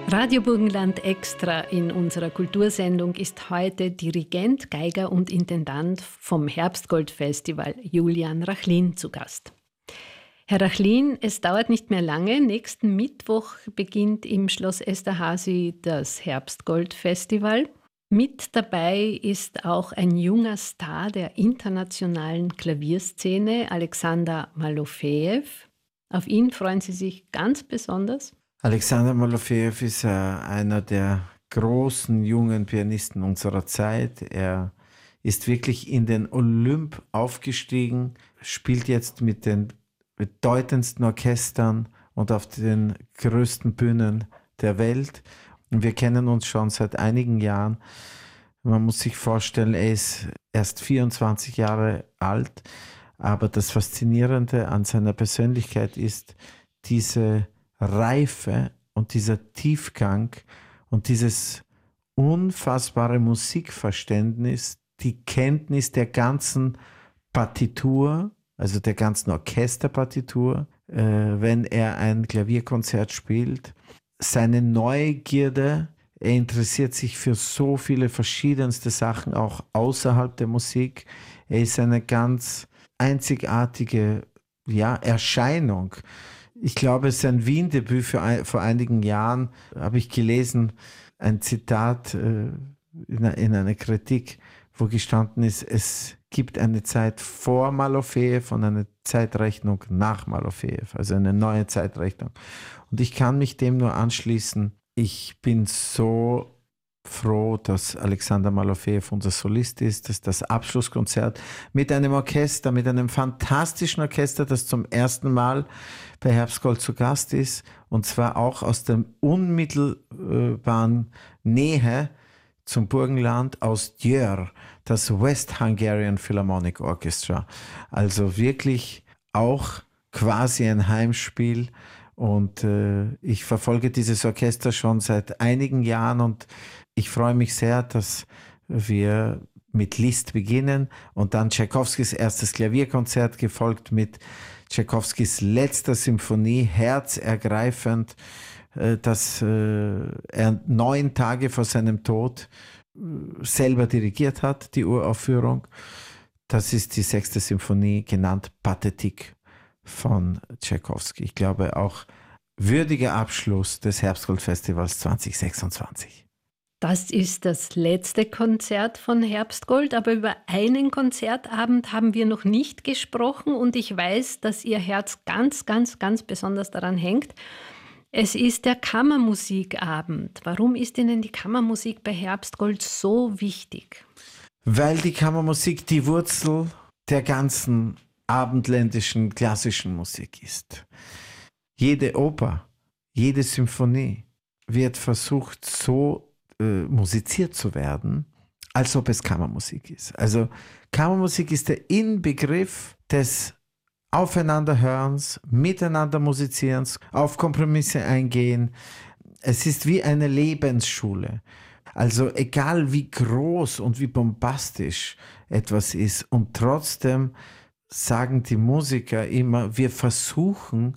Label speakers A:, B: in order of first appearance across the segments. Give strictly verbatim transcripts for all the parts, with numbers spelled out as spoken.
A: Radio Burgenland Extra in unserer Kultursendung ist heute Dirigent, Geiger und Intendant vom Herbstgold-Festival Julian Rachlin zu Gast. Herr Rachlin, es dauert nicht mehr lange. Nächsten Mittwoch beginnt im Schloss Esterházy das Herbstgold-Festival. Mit dabei ist auch ein junger Star der internationalen Klavierszene, Alexander Malofejew. Auf ihn freuen Sie sich ganz besonders?
B: Alexander Malofejew ist äh, einer der großen jungen Pianisten unserer Zeit. Er ist wirklich in den Olymp aufgestiegen, spielt jetzt mit den bedeutendsten Orchestern und auf den größten Bühnen der Welt. Und wir kennen uns schon seit einigen Jahren. Man muss sich vorstellen, er ist erst vierundzwanzig Jahre alt, aber das Faszinierende an seiner Persönlichkeit ist diese Reife und dieser Tiefgang und dieses unfassbare Musikverständnis, die Kenntnis der ganzen Partitur, also der ganzen Orchesterpartitur, äh, wenn er ein Klavierkonzert spielt. Seine Neugierde, er interessiert sich für so viele verschiedenste Sachen, auch außerhalb der Musik. Er ist eine ganz einzigartige ja, Erscheinung. Ich glaube, sein Wien-Debüt für ein, vor einigen Jahren, habe ich gelesen, ein Zitat äh, in, in einer Kritik, wo gestanden ist, es gibt eine Zeit vor Malofejew und eine Zeitrechnung nach Malofejew, also eine neue Zeitrechnung. Und ich kann mich dem nur anschließen. Ich bin so froh, dass Alexander Malofejew unser Solist ist, dass das Abschlusskonzert mit einem Orchester, mit einem fantastischen Orchester, das zum ersten Mal bei Herbstgold zu Gast ist, und zwar auch aus der unmittelbaren Nähe zum Burgenland aus Győr, das West Hungarian Philharmonic Orchestra. Also wirklich auch quasi ein Heimspiel. Und äh, ich verfolge dieses Orchester schon seit einigen Jahren und ich freue mich sehr, dass wir mit Liszt beginnen und dann Tschaikowskis erstes Klavierkonzert gefolgt mit Tschaikowskis letzter Symphonie, herzergreifend, äh, dass äh, er neun Tage vor seinem Tod äh, selber dirigiert hat, die Uraufführung. Das ist die sechste Symphonie, genannt Pathetique von Tschaikowski. Ich glaube auch würdiger Abschluss des Herbstgold-Festivals zwanzig sechsundzwanzig.
A: Das ist das letzte Konzert von Herbstgold, aber über einen Konzertabend haben wir noch nicht gesprochen und ich weiß, dass Ihr Herz ganz, ganz, ganz besonders daran hängt. Es ist der Kammermusikabend. Warum ist Ihnen die Kammermusik bei Herbstgold so wichtig?
B: Weil die Kammermusik die Wurzel der ganzen abendländischen klassischen Musik ist. Jede Oper, jede Symphonie wird versucht, so äh, musiziert zu werden, als ob es Kammermusik ist. Also Kammermusik ist der Inbegriff des Aufeinanderhörens, miteinander Musizierens, auf Kompromisse eingehen. Es ist wie eine Lebensschule. Also egal wie groß und wie bombastisch etwas ist und trotzdem sagen die Musiker immer, wir versuchen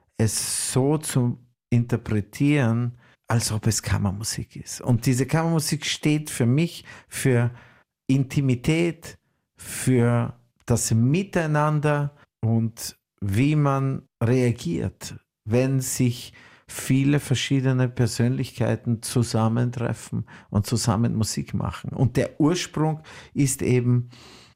B: es so zu interpretieren, als ob es Kammermusik ist. Und diese Kammermusik steht für mich für Intimität, für das Miteinander und wie man reagiert, wenn sich viele verschiedene Persönlichkeiten zusammentreffen und zusammen Musik machen. Und der Ursprung ist eben